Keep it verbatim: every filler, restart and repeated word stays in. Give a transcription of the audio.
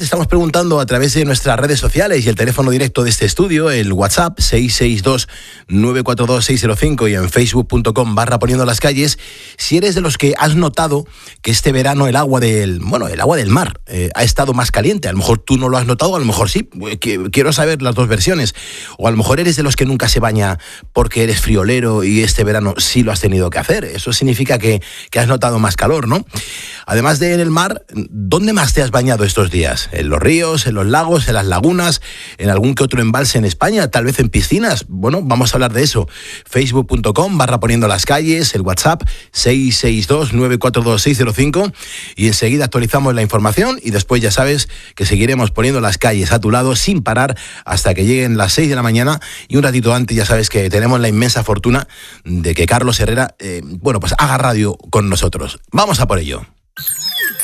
estamos preguntando a través de nuestras redes sociales y el teléfono directo de este estudio, el WhatsApp seis seis dos nueve cuatro dos seis cero cinco y en facebook punto com barra poniendo las calles, si eres de los que has notado que este verano el agua del, bueno, el agua del mar eh, ha estado más caliente. A lo mejor tú no lo has notado, a lo mejor sí. Quiero saber las dos versiones. O a lo mejor eres de los que nunca se baña porque eres friolero y este verano sí lo has tenido que hacer. Eso significa que, que has notado más calor, ¿no? Además de en el mar, ¿dónde más te has bañado estos días? ¿En los ríos, en los lagos, en las lagunas, en algún que otro embalse en España, tal vez en piscinas? Bueno, vamos a hablar de eso. facebook punto com barra poniendo las calles, el WhatsApp seis seis dos nueve cuatro dos seis cero cinco y enseguida actualizamos la información y después ya sabes que seguiremos poniendo las calles a tu lado sin parar hasta que lleguen las seis de la mañana y un ratito antes ya sabes que tenemos la inmensa fortuna de que Carlos Herrera, eh, bueno, pues haga radio con nosotros. Vamos a por ello.